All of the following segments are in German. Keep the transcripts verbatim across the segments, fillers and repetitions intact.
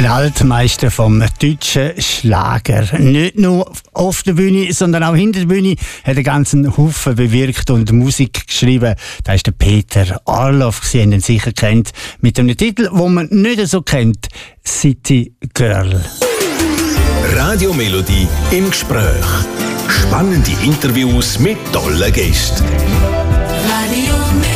Ein Altmeister vom deutschen Schlager. Nicht nur auf der Bühne, sondern auch hinter der Bühne hat er ganzen Haufen bewirkt und Musik geschrieben. Da ist der Peter Arloff, Sie haben ihn sicher kennt, mit einem Titel, den man nicht so kennt, City Girl. Radio Melodie im Gespräch. Spannende Interviews mit tollen Gästen. Radio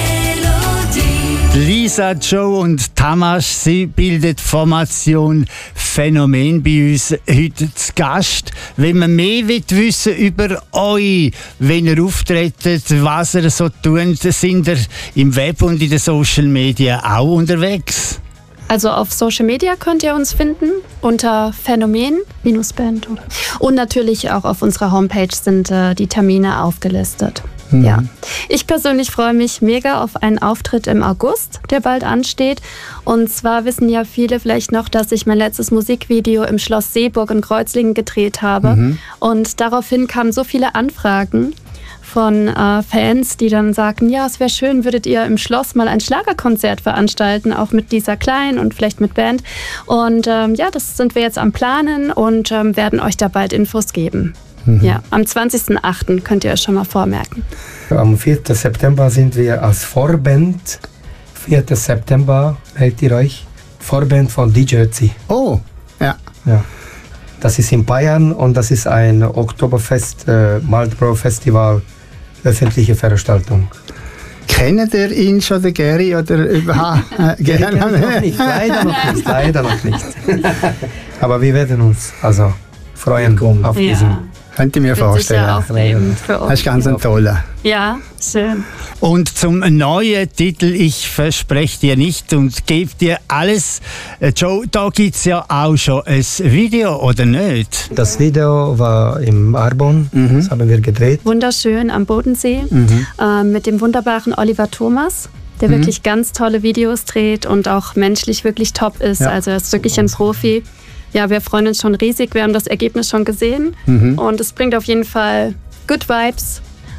Melodie. Lisa, Joe und Tamas, sie bildet Formation Phänomen bei uns heute zu Gast. Wenn man mehr wissen will über euch, wenn ihr auftretet, was ihr so tut, sind ihr im Web und in den Social Media auch unterwegs? Also auf Social Media könnt ihr uns finden unter Phänomen-Band. Und natürlich auch auf unserer Homepage sind äh, die Termine aufgelistet. Mhm. Ja. Ich persönlich freue mich mega auf einen Auftritt im August, der bald ansteht. Und zwar wissen ja viele vielleicht noch, dass ich mein letztes Musikvideo im Schloss Seeburg in Kreuzlingen gedreht habe. Mhm. Und daraufhin kamen so viele Anfragen von äh, Fans, die dann sagten, ja, es wäre schön, würdet ihr im Schloss mal ein Schlagerkonzert veranstalten, auch mit Lisa Klein und vielleicht mit Band. Und ähm, ja, das sind wir jetzt am Planen und ähm, werden euch da bald Infos geben. Mhm. Ja, am zwanzigsten achten könnt ihr es schon mal vormerken. Am vierten September sind wir als Vorband. vierten September meldet ihr euch. Vorband von D J Ötzi. Oh, ja. Ja. Das ist in Bayern und das ist ein Oktoberfest, äh, Marlboro Festival, öffentliche Veranstaltung. Kennt ihr ihn schon, den Gary, oder überhaupt? Äh, Gary noch nicht, leider noch nicht, leider noch nicht. Aber wir werden uns also freuen auf ja. diesen. Könnt ihr mir vorstellen. Das ist ganz ein toller. Ja, schön. Und zum neuen Titel «Ich verspreche dir nicht und gebe dir alles». Joe, da gibt es ja auch schon ein Video, oder nicht? Das Video war im Arbon, mhm. das haben wir gedreht. Wunderschön am Bodensee, mhm. äh, mit dem wunderbaren Oliver Thomas, der mhm. wirklich ganz tolle Videos dreht und auch menschlich wirklich top ist. Ja. Also er ist wirklich ein Profi. Ja, wir freuen uns schon riesig. Wir haben das Ergebnis schon gesehen. Mhm. Und es bringt auf jeden Fall Good Vibes,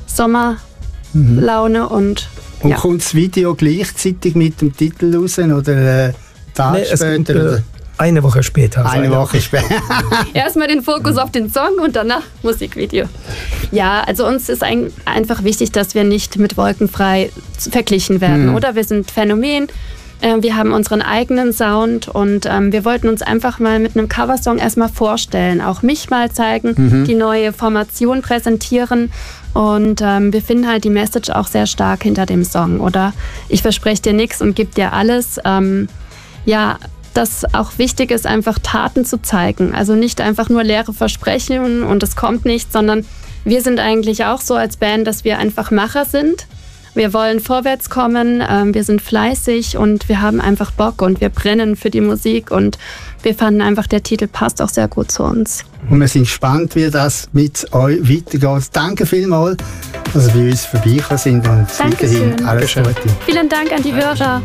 Sommerlaune mhm. und Und ja. kommt das Video gleichzeitig mit dem Titel raus oder äh, Tag nee, später? Kommt, oder? Äh, eine Woche später. Eine also Woche später. Erstmal den Fokus auf den Song und danach Musikvideo. Ja, also uns ist ein, einfach wichtig, dass wir nicht mit Wolkenfrei verglichen werden, mhm. oder? Wir sind Phänomen. Wir haben unseren eigenen Sound und ähm, wir wollten uns einfach mal mit einem Coversong erstmal vorstellen, auch mich mal zeigen, mhm. die neue Formation präsentieren und ähm, wir finden halt die Message auch sehr stark hinter dem Song, oder? Ich verspreche dir nichts und gebe dir alles. Ähm, ja, dass auch wichtig ist, einfach Taten zu zeigen, also nicht einfach nur leere Versprechungen und es kommt nichts, sondern wir sind eigentlich auch so als Band, dass wir einfach Macher sind. Wir wollen vorwärts kommen, ähm, wir sind fleißig und wir haben einfach Bock und wir brennen für die Musik und wir fanden einfach, der Titel passt auch sehr gut zu uns. Und wir sind gespannt, wie das mit euch weitergeht. Danke vielmals, dass Sie bei uns vorbeigekommen sind und Dankeschön. weiterhin alles Gute. Vielen Dank an die Hörer.